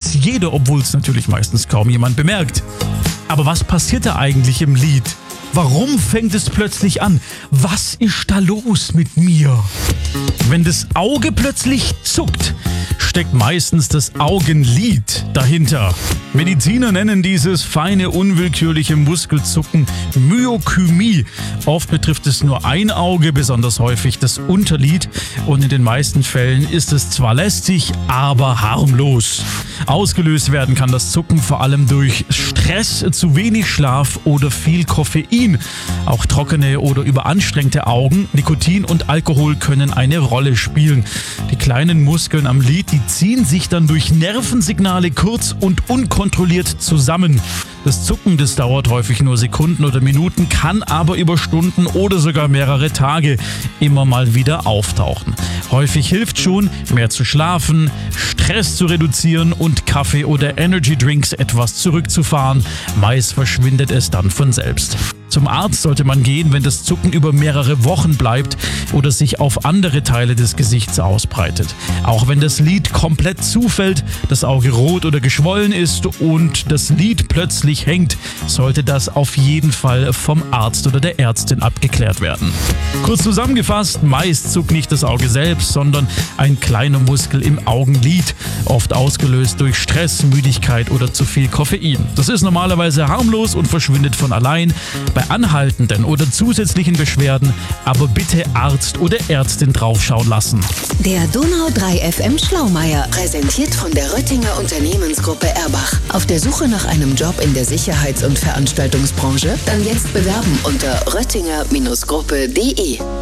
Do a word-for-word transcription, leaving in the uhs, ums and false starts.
weiß jeder, obwohl es natürlich meistens kaum jemand bemerkt. Aber was passiert da eigentlich im Lid? Warum fängt es plötzlich an? Was ist da los mit mir? Wenn das Auge plötzlich zuckt, steckt meistens das Augenlid dahinter. Mediziner nennen dieses feine, unwillkürliche Muskelzucken Myokymie. Oft betrifft es nur ein Auge, besonders häufig das Unterlid. Und in den meisten Fällen ist es zwar lästig, aber harmlos. Ausgelöst werden kann das Zucken vor allem durch Stress, zu wenig Schlaf oder viel Koffein. Auch trockene oder überanstrengte Augen, Nikotin und Alkohol können eine Rolle spielen. Die kleinen Muskeln am Lid, die ziehen sich dann durch Nervensignale kurz und unkontrolliert zusammen. Das Zucken, das dauert häufig nur Sekunden oder Minuten, kann aber über Stunden oder sogar mehrere Tage immer mal wieder auftauchen. Häufig hilft schon, mehr zu schlafen, Stress zu reduzieren und Kaffee oder Energy Drinks etwas zurückzufahren. Meist verschwindet es dann von selbst. Zum Arzt sollte man gehen, wenn das Zucken über mehrere Wochen bleibt oder sich auf andere Teile des Gesichts ausbreitet. Auch wenn das Lid komplett zufällt, das Auge rot oder geschwollen ist und das Lid plötzlich hängt, sollte das auf jeden Fall vom Arzt oder der Ärztin abgeklärt werden. Kurz zusammengefasst, meist zuckt nicht das Auge selbst, sondern ein kleiner Muskel im Augenlid, oft ausgelöst durch Stress, Müdigkeit oder zu viel Koffein. Das ist normalerweise harmlos und verschwindet von allein. Bei anhaltenden oder zusätzlichen Beschwerden aber bitte Arzt oder Ärztin draufschauen lassen. Der Donau drei F M Schlaumeier, präsentiert von der Röttinger Unternehmensgruppe Erbach. Auf der Suche nach einem Job in der Sicherheits- und Veranstaltungsbranche? Dann jetzt bewerben unter röttinger Gruppe punkt de.